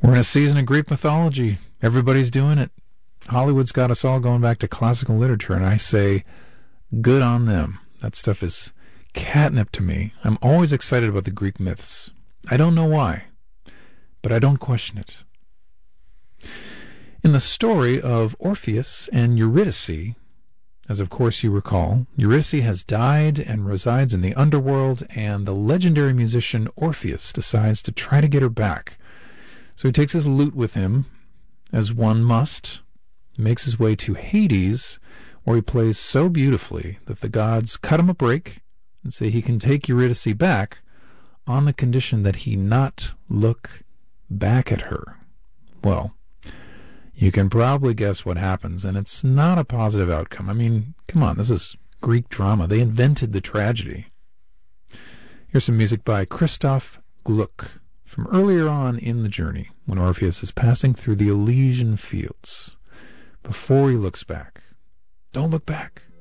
We're in a season of Greek mythology. Everybody's doing it. Hollywood's got us all going back to classical literature, and I say, good on them. That stuff is catnip to me. I'm always excited about the Greek myths. I don't know why, but I don't question it. In the story of Orpheus and Eurydice, as of course you recall, Eurydice has died and resides in the underworld, and the legendary musician Orpheus decides to try to get her back. So he takes his lute with him, as one must, makes his way to Hades, where he plays so beautifully that the gods cut him a break and say he can take Eurydice back on the condition that he not look back at her. Well, you can probably guess what happens, and it's not a positive outcome. I mean, come on, this is Greek drama. They invented the tragedy. Here's some music by Christoph Gluck from earlier on in the journey, when Orpheus is passing through the Elysian fields, before he looks back. Don't look back.